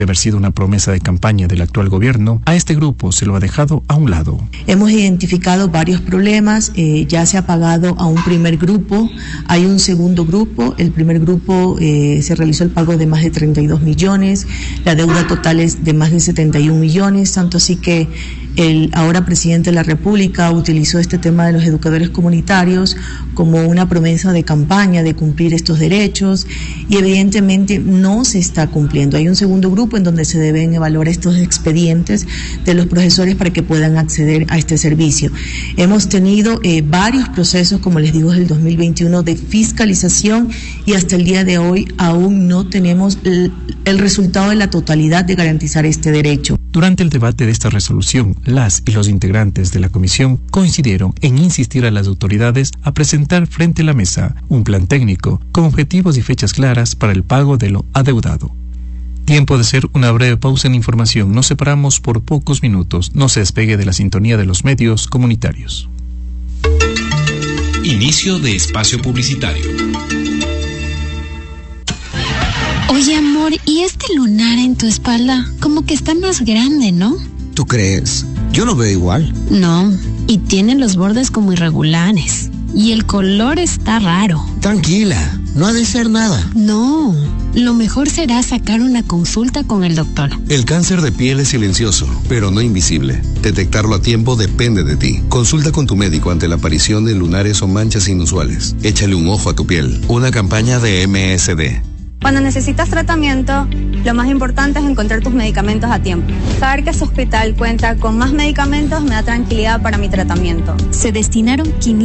De haber sido una promesa de campaña del actual gobierno, a este grupo se lo ha dejado a un lado. Hemos identificado varios problemas, ya se ha pagado a un primer grupo, hay un segundo grupo, el primer grupo se realizó el pago de más de 32 millones, la deuda total es de más de 71 millones, tanto así que el ahora presidente de la República utilizó este tema de los educadores comunitarios como una promesa de campaña de cumplir estos derechos y evidentemente no se está cumpliendo. Hay un segundo grupo en donde se deben evaluar estos expedientes de los profesores para que puedan acceder a este servicio. Hemos tenido varios procesos, como les digo, desde el 2021 de fiscalización y hasta el día de hoy aún no tenemos el resultado de la totalidad de garantizar este derecho. Durante el debate de esta resolución, las y los integrantes de la comisión coincidieron en insistir a las autoridades a presentar frente a la mesa un plan técnico con objetivos y fechas claras para el pago de lo adeudado. Tiempo de hacer una breve pausa en información. Nos separamos por pocos minutos. No se despegue de la sintonía de los medios comunitarios. Inicio de espacio publicitario. Oye, amor, ¿y este lunar en tu espalda? Como que está más grande, ¿no? ¿Tú crees? Yo lo veo igual. No, y tiene los bordes como irregulares. Y el color está raro. Tranquila, no ha de ser nada. No, lo mejor será sacar una consulta con el doctor. El cáncer de piel es silencioso, pero no invisible. Detectarlo a tiempo depende de ti. Consulta con tu médico ante la aparición de lunares o manchas inusuales. Échale un ojo a tu piel. Una campaña de MSD. Cuando necesitas tratamiento, lo más importante es encontrar tus medicamentos a tiempo. Saber que su hospital cuenta con más medicamentos me da tranquilidad para mi tratamiento. Se destinaron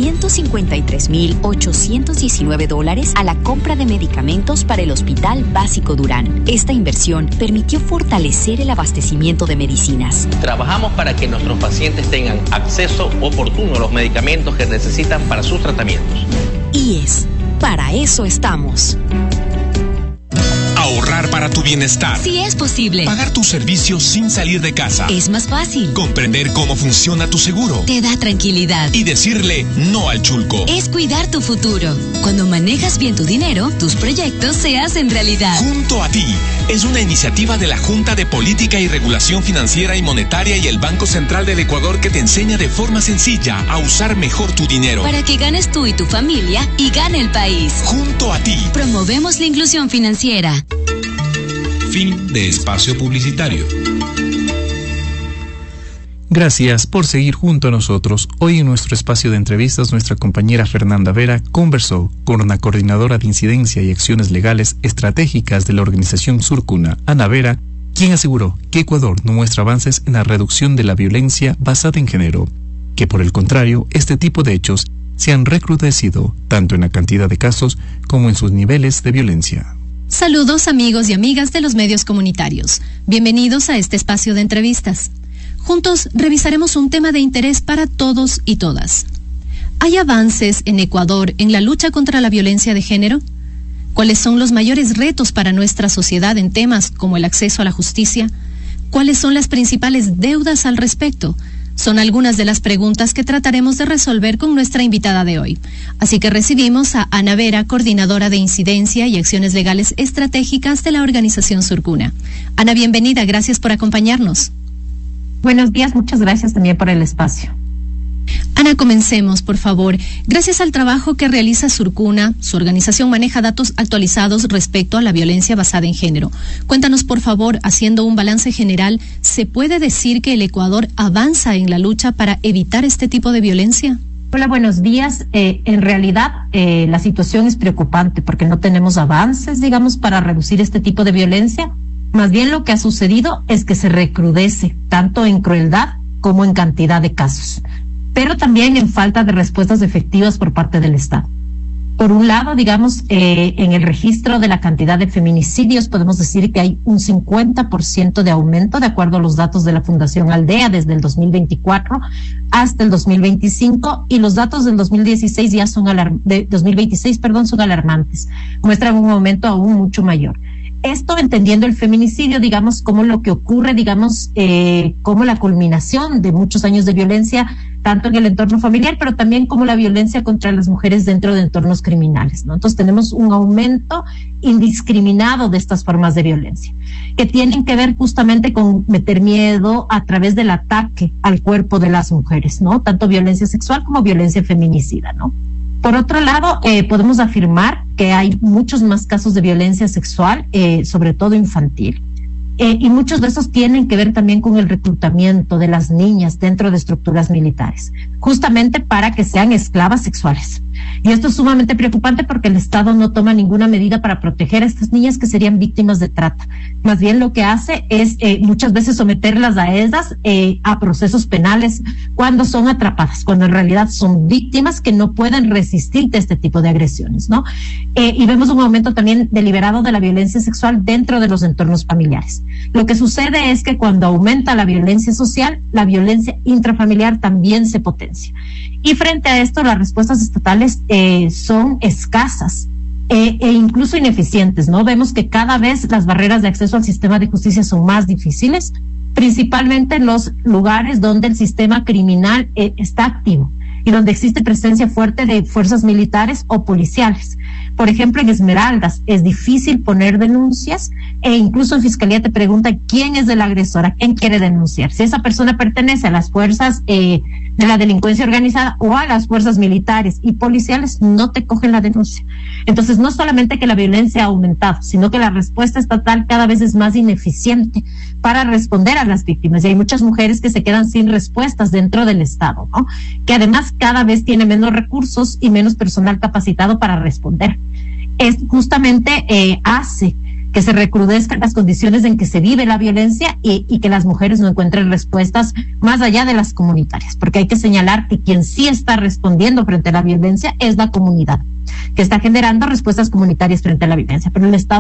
$553,819 a la compra de medicamentos para el Hospital Básico Durán. Esta inversión permitió fortalecer el abastecimiento de medicinas. Trabajamos para que nuestros pacientes tengan acceso oportuno a los medicamentos que necesitan para sus tratamientos. IES, para eso estamos. Ahorrar para tu bienestar. Sí es posible. Pagar tus servicios sin salir de casa. Es más fácil. Comprender cómo funciona tu seguro. Te da tranquilidad. Y decirle no al chulco. Es cuidar tu futuro. Cuando manejas bien tu dinero, tus proyectos se hacen realidad. Junto a ti. Es una iniciativa de la Junta de Política y Regulación Financiera y Monetaria y el Banco Central del Ecuador que te enseña de forma sencilla a usar mejor tu dinero. Para que ganes tú y tu familia y gane el país. Junto a ti. Promovemos la inclusión financiera. Fin de espacio publicitario. Gracias por seguir junto a nosotros. Hoy en nuestro espacio de entrevistas, nuestra compañera Fernanda Vera conversó con una coordinadora de incidencia y acciones legales estratégicas de la organización Surcuna, Ana Vera, quien aseguró que Ecuador no muestra avances en la reducción de la violencia basada en género, que por el contrario, este tipo de hechos se han recrudecido tanto en la cantidad de casos como en sus niveles de violencia. Saludos amigos y amigas de los medios comunitarios. Bienvenidos a este espacio de entrevistas. Juntos revisaremos un tema de interés para todos y todas. ¿Hay avances en Ecuador en la lucha contra la violencia de género? ¿Cuáles son los mayores retos para nuestra sociedad en temas como el acceso a la justicia? ¿Cuáles son las principales deudas al respecto? Son algunas de las preguntas que trataremos de resolver con nuestra invitada de hoy. Así que recibimos a Ana Vera, coordinadora de incidencia y acciones legales estratégicas de la organización Surcuna. Ana, bienvenida, gracias por acompañarnos. Buenos días, muchas gracias también por el espacio. Ana, comencemos, por favor. Gracias al trabajo que realiza Surcuna, su organización maneja datos actualizados respecto a la violencia basada en género. Cuéntanos, por favor, haciendo un balance general, ¿se puede decir que el Ecuador avanza en la lucha para evitar este tipo de violencia? Hola, buenos días. En realidad, la situación es preocupante porque no tenemos avances, digamos, para reducir este tipo de violencia. Más bien lo que ha sucedido es que se recrudece, tanto en crueldad como en cantidad de casos, pero también en falta de respuestas efectivas por parte del Estado. Por un lado, digamos, en el registro de la cantidad de feminicidios podemos decir que hay un 50% de aumento de acuerdo a los datos de la Fundación Aldea desde el 2024 hasta el 2025 y los datos del 2016 son alarmantes, muestran un aumento aún mucho mayor. Esto entendiendo el feminicidio, digamos, como lo que ocurre, digamos, como la culminación de muchos años de violencia, tanto en el entorno familiar, pero también como la violencia contra las mujeres dentro de entornos criminales, ¿no? Entonces tenemos un aumento indiscriminado de estas formas de violencia, que tienen que ver justamente con meter miedo a través del ataque al cuerpo de las mujeres, ¿no? Tanto violencia sexual como violencia feminicida, ¿no? Por otro lado, podemos afirmar que hay muchos más casos de violencia sexual, sobre todo infantil. Y muchos de esos tienen que ver también con el reclutamiento de las niñas dentro de estructuras militares, justamente para que sean esclavas sexuales. Y esto es sumamente preocupante porque el Estado no toma ninguna medida para proteger a estas niñas que serían víctimas de trata. Más bien lo que hace es muchas veces someterlas a ellas a procesos penales cuando son atrapadas, cuando en realidad son víctimas que no pueden resistir de este tipo de agresiones, ¿no? Y vemos un aumento también deliberado de la violencia sexual dentro de los entornos familiares. Lo que sucede es que cuando aumenta la violencia social, la violencia intrafamiliar también se potencia. Y frente a esto, las respuestas estatales son escasas e incluso ineficientes, ¿no? Vemos que cada vez las barreras de acceso al sistema de justicia son más difíciles, principalmente en los lugares donde el sistema criminal está activo y donde existe presencia fuerte de fuerzas militares o policiales. Por ejemplo, en Esmeraldas es difícil poner denuncias e incluso en Fiscalía te pregunta quién es el agresor, a quién quiere denunciar. Si esa persona pertenece a las fuerzas de la delincuencia organizada o a las fuerzas militares y policiales, no te cogen la denuncia. Entonces, no solamente que la violencia ha aumentado, sino que la respuesta estatal cada vez es más ineficiente para responder a las víctimas. Y hay muchas mujeres que se quedan sin respuestas dentro del Estado, ¿no? Que además cada vez tiene menos recursos y menos personal capacitado para responder. Es justamente hace que se recrudezcan las condiciones en que se vive la violencia y que las mujeres no encuentren respuestas más allá de las comunitarias, porque hay que señalar que quien sí está respondiendo frente a la violencia es la comunidad, que está generando respuestas comunitarias frente a la violencia, pero el Estado